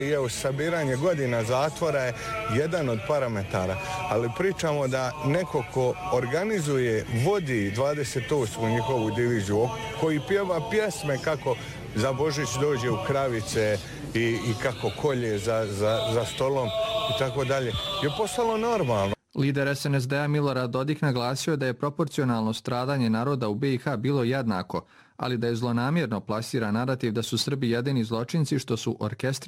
I evo, sabiranje godina zatvora je jedan od parametara, ali pričamo da neko ko organizuje, vodi 28. njihovu diviziju, koji pjeva pjesme kako za Božić dođe u kravice i kako kolje za stolom i tako dalje, je postalo normalno. Lider SNSD-a Milorad Dodik naglasio da je proporcionalno stradanje naroda u BiH bilo jednako, ali da je zlonamjerno plasiran narativ da su Srbi jedini zločinci što su orkestrirani